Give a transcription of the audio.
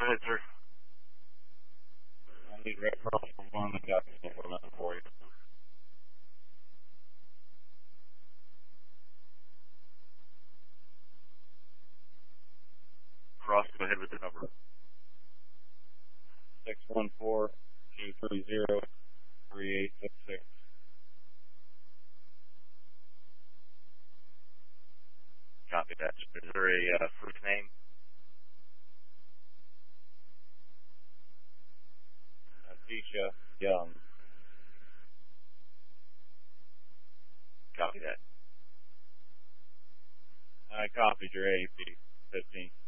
ahead, sir. I need Red Cross for one. I got something for you. Cross, go ahead with the number. 614-230-3866. Copy that. Is there a first name? Tisha Young. Copy that. I copied your AAP 15.